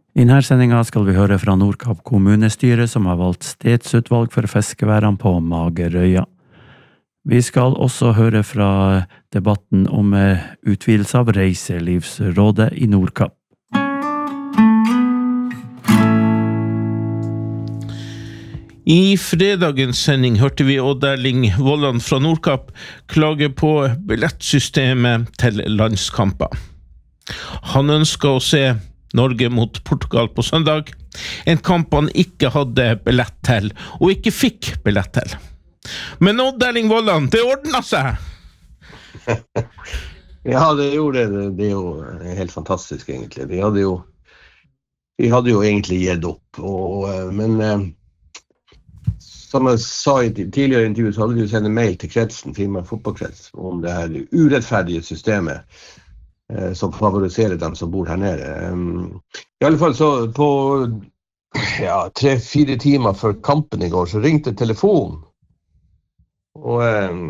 I denne sendingen skal vi høre fra Nordkapp kommunestyre som har valgt stedsutvalg for fiskeværene på Magerøya. Vi skal også høre fra debatten om utvidelse av Reiselivsrådet i Nordkapp. I fredagens sending hørte vi Odd Erling Vollan fra Nordkapp klage på billettsystemet til landskamper. Han ønsker å se Norge mot Portugal på søndag, en kamp han ikke hadde billett til, og ikke fikk billett til. Men Odd Erling Vollan, det ordnet seg! Ja, det gjorde det. Det er jo helt fantastisk egentlig. Vi hadde jo egentlig gitt opp, men som jeg sa i tidligere intervju, så hadde vi jo sendt en mail til kretsen, Finnmark fotballkrets, om det her urettferdige systemet som favoriserer dem som bor her nede. I alle fall så på 3-4 timer før kampen i går, så ringte telefonen. Og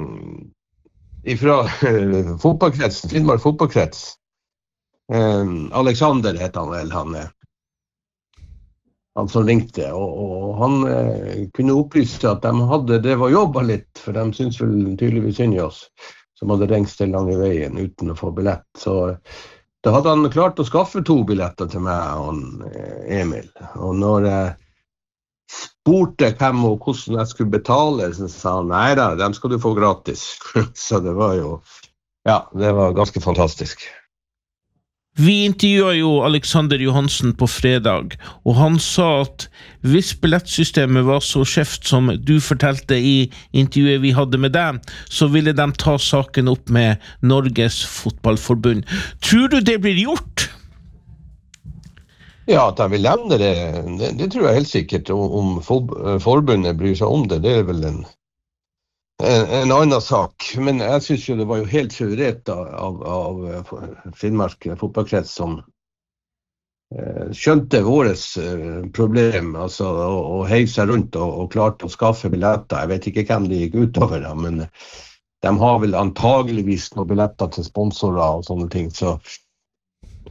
ifra fotballkretsen, Finnmark fotballkrets, Alexander heter han vel, han som ringte, og han kunne opplyse at det var jobbet litt, for de synes vel tydeligvis synd i oss, som hadde ringt til lange veien uten å få billett. Så da hadde han klart å skaffe 2 billetter til meg og Emil. Og når jeg spurte hvem og hvordan jeg skulle betale, så sa han, nei da, dem skal du få gratis. Så det var jo, det var ganske fantastisk. Vi intervjuet jo Alexander Johansen på fredag, og han sa at hvis billettsystemet var så skjevt som du fortalte i intervjuet vi hadde med deg, så ville de ta saken opp med Norges fotballforbund. Tror du det blir gjort? Ja, at de vil nevne det tror jeg helt sikkert. Om forbundet bryr seg om det, det er vel en annen sak, men jeg synes jo det var jo helt suverent av Finnmark fotballkrets som skjønte våres problem, altså å heive seg rundt og klarte å skaffe billetter. Jeg vet ikke hvem de gikk utover da, men de har vel antageligvis noen billetter til sponsorer og sånne ting, så